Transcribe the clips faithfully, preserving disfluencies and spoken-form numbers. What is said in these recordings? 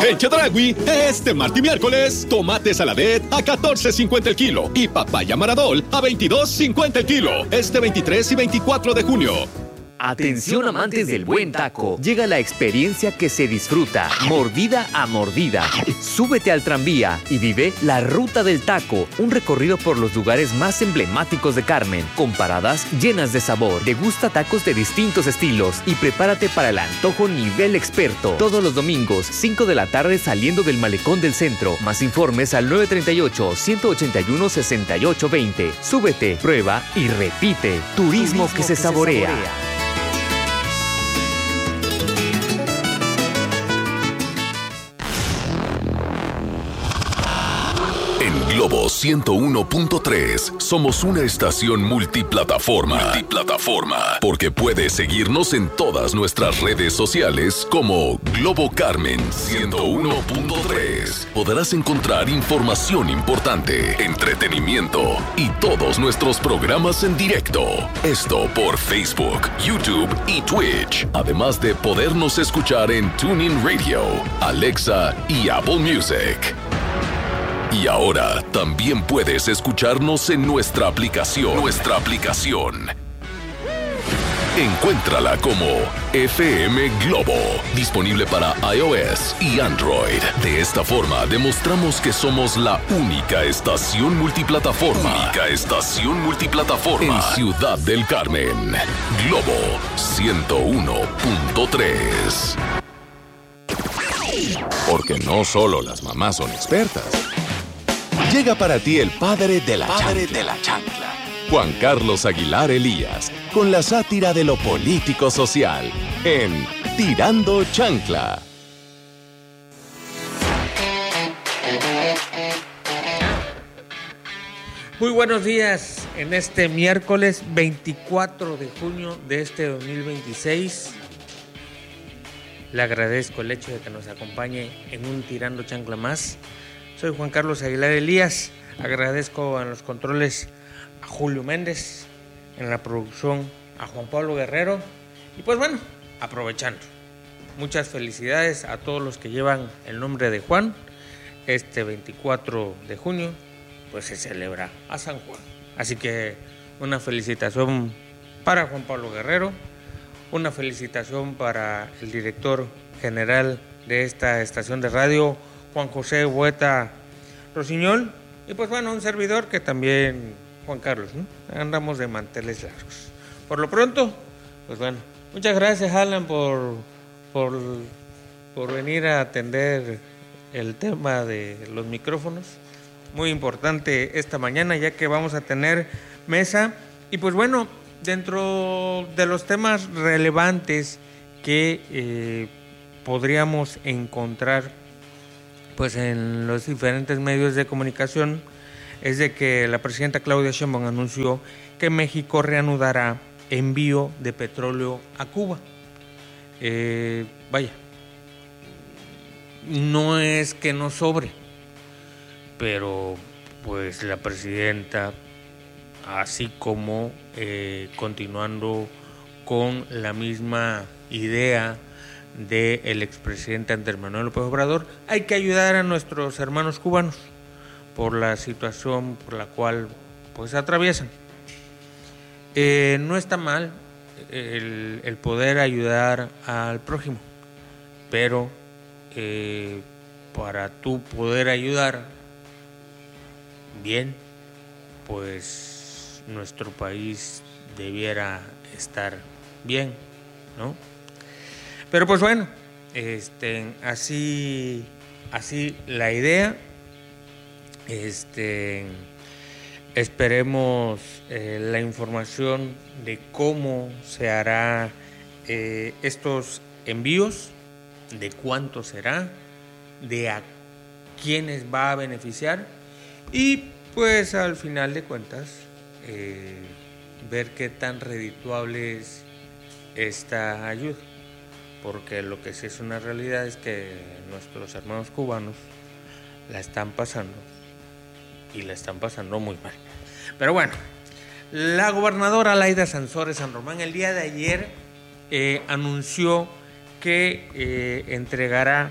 En Chedraui, este martes y miércoles, tomate saladet a catorce cincuenta el kilo y papaya maradol a veintidós cincuenta el kilo. Este veintitrés y veinticuatro de junio. Atención amantes del buen taco, llega la experiencia que se disfruta, mordida a mordida. Súbete al tranvía y vive la Ruta del Taco, un recorrido por los lugares más emblemáticos de Carmen, con paradas llenas de sabor. Degusta tacos de distintos estilos y prepárate para el antojo nivel experto. Todos los domingos, cinco de la tarde saliendo del Malecón del Centro. Más informes al nueve tres ocho, uno ocho uno, seis ocho dos cero. Súbete, prueba y repite. Turismo, Turismo que, se, que saborea. se saborea. Globo ciento uno punto tres. Somos una estación multiplataforma. Multiplataforma. Porque puedes seguirnos en todas nuestras redes sociales como Globo Carmen ciento uno punto tres. Podrás encontrar información importante, entretenimiento y todos nuestros programas en directo. Esto por Facebook, YouTube y Twitch. Además de podernos escuchar en TuneIn Radio, Alexa y Apple Music. Y ahora también puedes escucharnos en nuestra aplicación. Nuestra aplicación. Encuéntrala como F M Globo, disponible para iOS y Android. De esta forma demostramos que somos la única estación multiplataforma. Única estación multiplataforma en Ciudad del Carmen. Globo ciento uno punto tres. Porque no solo las mamás son expertas. Llega para ti el padre de la Padre chancla. de la chancla. Juan Carlos Aguilar Elías, con la sátira de lo político-social, en Tirando Chancla. Muy buenos días en este miércoles veinticuatro de junio de este dos mil veintiséis. Le agradezco el hecho de que nos acompañe en un Tirando Chancla más. Soy Juan Carlos Aguilar Elías. Agradezco en los controles a Julio Méndez, en la producción a Juan Pablo Guerrero. Y pues bueno, aprovechando, muchas felicidades a todos los que llevan el nombre de Juan. Este veinticuatro de junio pues se celebra a San Juan. Así que una felicitación para Juan Pablo Guerrero, una felicitación para el director general de esta estación de radio, Juan José Hueta Rosiñol, y pues bueno, un servidor que también, Juan Carlos, ¿no? Andamos de manteles largos. Por lo pronto, pues bueno, muchas gracias, Alan, por, por, por venir a atender el tema de los micrófonos. Muy importante esta mañana, ya que vamos a tener mesa. Y pues bueno, dentro de los temas relevantes que eh, podríamos encontrar pues en los diferentes medios de comunicación, es de que la presidenta Claudia Sheinbaum anunció que México reanudará envío de petróleo a Cuba. Eh, vaya, no es que no sobre, pero pues la presidenta, así como eh, continuando con la misma idea del expresidente Andrés Manuel López Obrador, hay que ayudar a nuestros hermanos cubanos por la situación por la cual pues atraviesan. Eh, no está mal el, el poder ayudar al prójimo, pero eh, para tú poder ayudar bien, pues nuestro país debiera estar bien, ¿no? Pero pues bueno, este, así, así la idea. Este, esperemos eh, la información de cómo se hará eh, estos envíos, de cuánto será, de a quiénes va a beneficiar y pues al final de cuentas eh, ver qué tan redituable es esta ayuda. Porque lo que sí es una realidad es que nuestros hermanos cubanos la están pasando y la están pasando muy mal. Pero bueno, la gobernadora Laida Sansores San Román el día de ayer eh, anunció que eh, entregará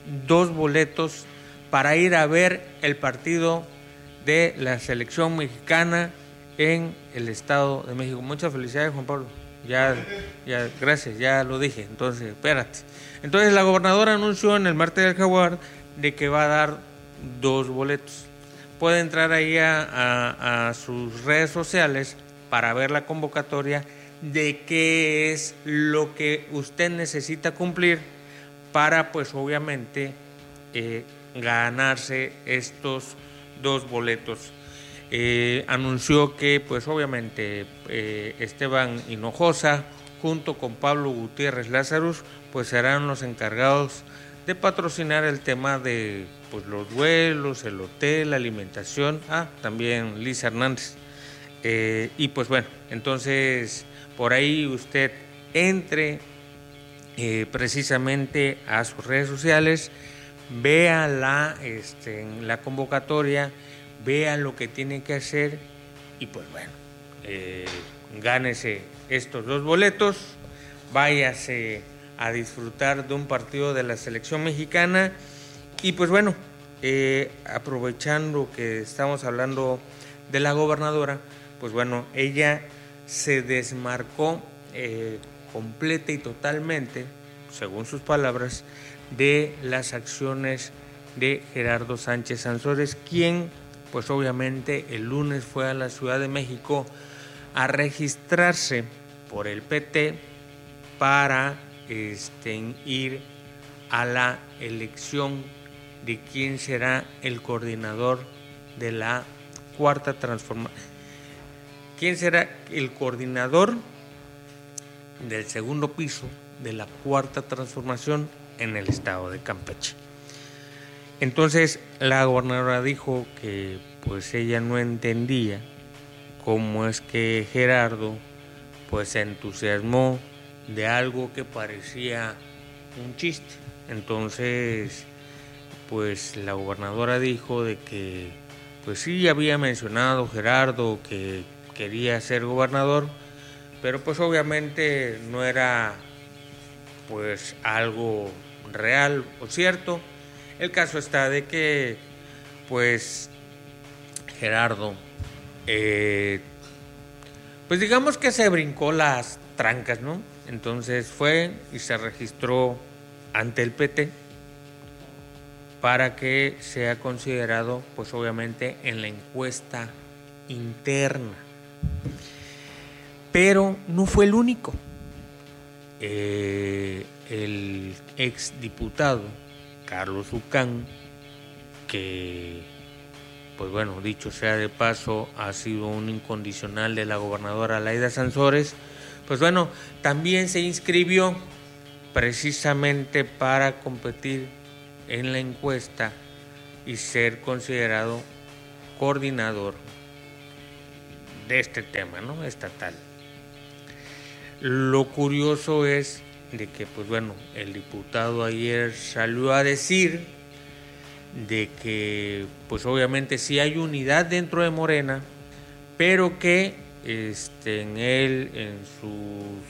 dos boletos para ir a ver el partido de la selección mexicana en el Estado de México. Muchas felicidades, Juan Pablo. Ya, ya, gracias, ya lo dije. Entonces, espérate. Entonces, la gobernadora anunció en el Martes del Jaguar de que va a dar dos boletos. Puede entrar ahí a, a, a sus redes sociales para ver la convocatoria de qué es lo que usted necesita cumplir para, pues, obviamente, eh, ganarse estos dos boletos. Eh, anunció que, pues, obviamente, eh, Esteban Hinojosa junto con Pablo Gutiérrez Lazarus, pues serán los encargados de patrocinar el tema de, pues, los vuelos, el hotel, la alimentación. Ah, también Liz Hernández. Eh, y pues bueno, entonces por ahí usted entre eh, precisamente a sus redes sociales, vea la, este, la convocatoria, vea lo que tiene que hacer y pues bueno, eh, gánese estos dos boletos, váyase a disfrutar de un partido de la selección mexicana y pues bueno, eh, aprovechando que estamos hablando de la gobernadora, pues bueno, ella se desmarcó eh, completa y totalmente, según sus palabras, de las acciones de Gerardo Sánchez Sansores, quien pues obviamente el lunes fue a la Ciudad de México a registrarse por el P T para este, ir a la elección de quién será el coordinador de la cuarta transformación. ¿Quién será el coordinador del segundo piso de la cuarta transformación en el estado de Campeche? Entonces la gobernadora dijo que pues ella no entendía cómo es que Gerardo pues se entusiasmó de algo que parecía un chiste. Entonces pues la gobernadora dijo de que pues sí había mencionado Gerardo que quería ser gobernador, pero pues obviamente no era pues algo real o cierto. El caso está de que pues Gerardo eh, pues digamos que se brincó las trancas, ¿no? Entonces fue y se registró ante el P T para que sea considerado pues obviamente en la encuesta interna. Pero no fue el único. Eh, el exdiputado Carlos Ucán, que pues bueno, dicho sea de paso, ha sido un incondicional de la gobernadora Laida Sansores, pues bueno, también se inscribió precisamente para competir en la encuesta y ser considerado coordinador de este tema, ¿no? Estatal. Lo curioso es de que, pues bueno, el diputado ayer salió a decir de que, pues obviamente sí hay unidad dentro de Morena, pero que este, en él, en sus,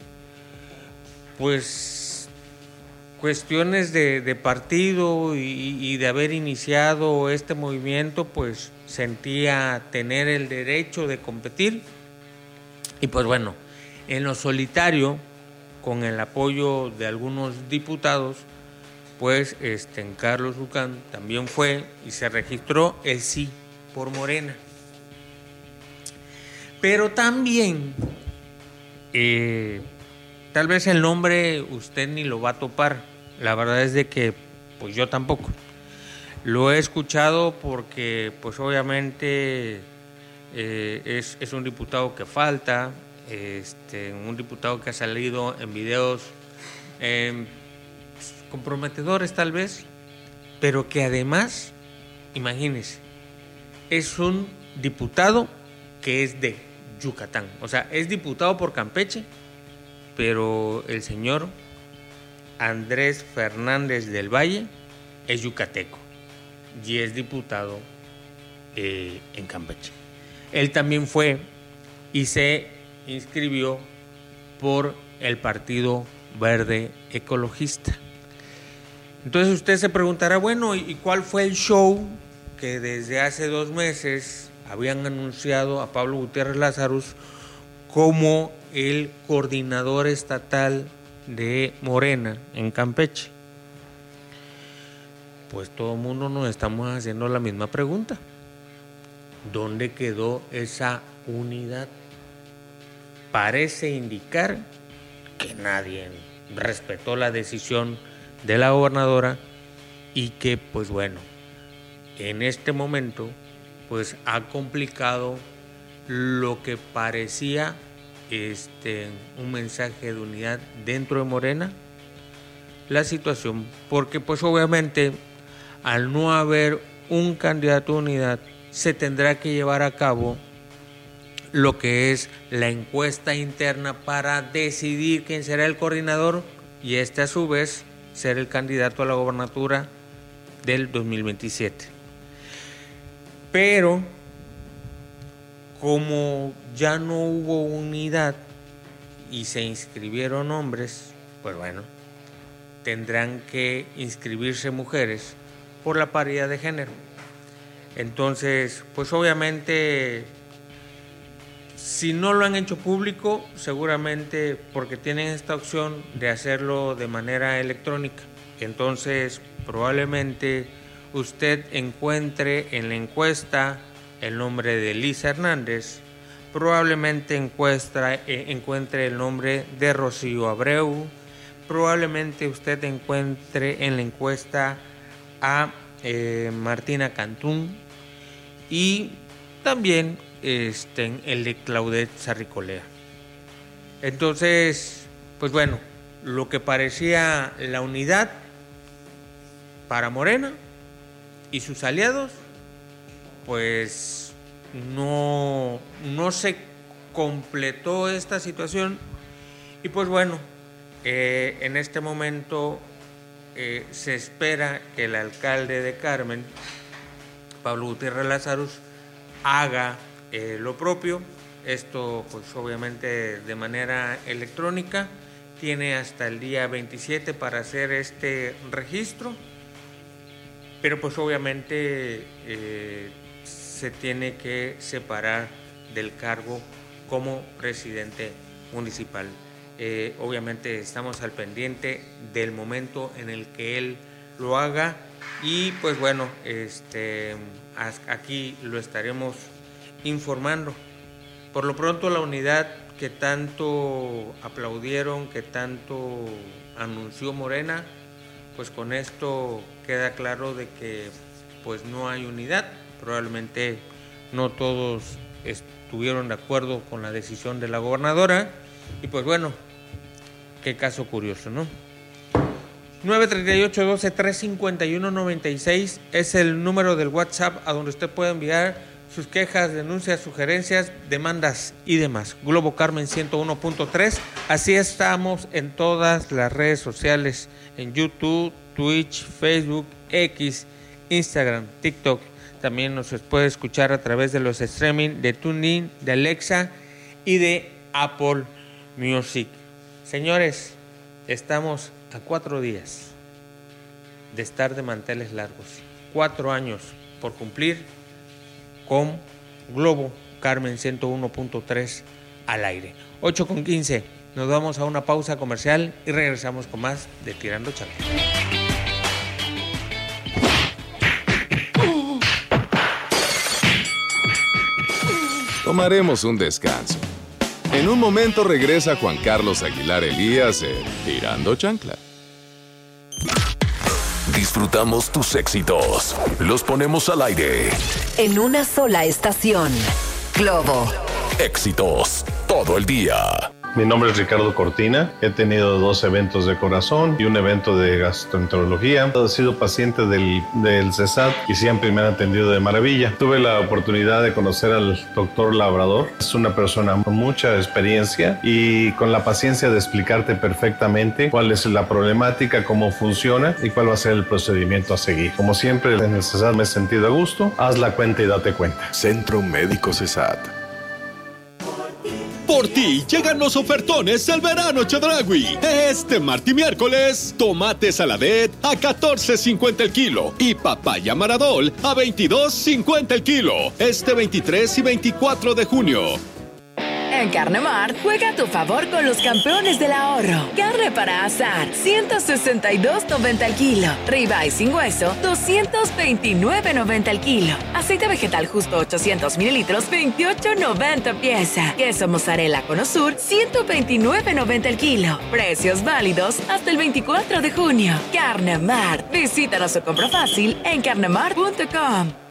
pues, cuestiones de, de partido y, y de haber iniciado este movimiento, pues sentía tener el derecho de competir y pues bueno, en lo solitario, con el apoyo de algunos diputados, pues este, en Carlos Ucán también fue y se registró el sí por Morena. Pero también, eh, tal vez el nombre usted ni lo va a topar, la verdad es de que pues yo tampoco. Lo he escuchado porque pues obviamente eh, es, es un diputado que falta, este, un diputado que ha salido en videos eh, comprometedores tal vez, pero que además, imagínense, es un diputado que es de Yucatán, o sea, es diputado por Campeche, pero el señor Andrés Fernández del Valle es yucateco y es diputado eh, en Campeche. Él también fue y se inscribió por el Partido Verde Ecologista. Entonces usted se preguntará, bueno, ¿y cuál fue el show que desde hace dos meses habían anunciado a Pablo Gutiérrez Lazarus como el coordinador estatal de Morena en Campeche? Pues todo el mundo nos estamos haciendo la misma pregunta. ¿Dónde quedó esa unidad? Parece indicar que nadie respetó la decisión de la gobernadora y que, pues bueno, en este momento pues ha complicado lo que parecía este un mensaje de unidad dentro de Morena, la situación, porque pues obviamente al no haber un candidato de unidad se tendrá que llevar a cabo lo que es la encuesta interna para decidir quién será el coordinador y este a su vez ser el candidato a la gobernatura del dos mil veintisiete. Pero como ya no hubo unidad y se inscribieron hombres, pues bueno, tendrán que inscribirse mujeres por la paridad de género. Entonces, pues obviamente, si no lo han hecho público, seguramente porque tienen esta opción de hacerlo de manera electrónica. Entonces, probablemente usted encuentre en la encuesta el nombre de Lisa Hernández, probablemente encuestra, eh, encuentre el nombre de Rocío Abreu, probablemente usted encuentre en la encuesta a eh, Martina Cantún y también este, el de Claudette Sarricolea. Entonces, pues bueno, lo que parecía la unidad para Morena y sus aliados, pues no, no se completó esta situación y pues bueno, eh, en este momento eh, se espera que el alcalde de Carmen, Pablo Gutiérrez Lazarus, haga eh, lo propio. Esto pues obviamente de manera electrónica. Tiene hasta el día veintisiete para hacer este registro, pero pues obviamente eh, se tiene que separar del cargo como presidente municipal. Eh, obviamente estamos al pendiente del momento en el que él lo haga y pues bueno, este, aquí lo estaremos informando. Por lo pronto la unidad que tanto aplaudieron, que tanto anunció Morena, pues con esto queda claro de que pues no hay unidad. Probablemente no todos estuvieron de acuerdo con la decisión de la gobernadora y pues bueno, qué caso curioso, ¿no? nueve tres ocho, doce, tres cincuenta y uno, noventa y seis es el número del WhatsApp a donde usted puede enviar sus quejas, denuncias, sugerencias, demandas y demás. Globo Carmen ciento uno punto tres, así estamos en todas las redes sociales, en YouTube, Twitch, Facebook, X, Instagram, TikTok. También nos puede escuchar a través de los streaming de TuneIn, de Alexa y de Apple Music. Señores, estamos a cuatro días de estar de manteles largos. Cuatro años por cumplir con Globo Carmen ciento uno punto tres al aire. ocho con quince. Nos vamos a una pausa comercial y regresamos con más de Tirando Chancla. Tomaremos un descanso. En un momento regresa Juan Carlos Aguilar Elías en Tirando Chancla. Disfrutamos tus éxitos. Los ponemos al aire. En una sola estación. Globo. Éxitos todo el día. Mi nombre es Ricardo Cortina, he tenido dos eventos de corazón y un evento de gastroenterología. He sido paciente del, del CESAT y siempre me han atendido de maravilla. Tuve la oportunidad de conocer al doctor Labrador. Es una persona con mucha experiencia y con la paciencia de explicarte perfectamente cuál es la problemática, cómo funciona y cuál va a ser el procedimiento a seguir. Como siempre en el CESAT me he sentido a gusto. Haz la cuenta y date cuenta. Centro Médico CESAT. Por ti llegan los ofertones del verano Chedraui. Este martes y miércoles, tomate saladet a catorce cincuenta el kilo y papaya maradol a veintidós cincuenta el kilo. Este veintitrés y veinticuatro de junio. En Carnemart, juega a tu favor con los campeones del ahorro. Carne para asar, ciento sesenta y dos noventa el kilo. Ribeye sin hueso, doscientos veintinueve noventa el kilo. Aceite vegetal justo ochocientos mililitros, veintiocho noventa pieza. Queso mozzarella Cono Sur, ciento veintinueve noventa el kilo. Precios válidos hasta el veinticuatro de junio. Carnemart. Visítanos o compra fácil en carnemart punto com.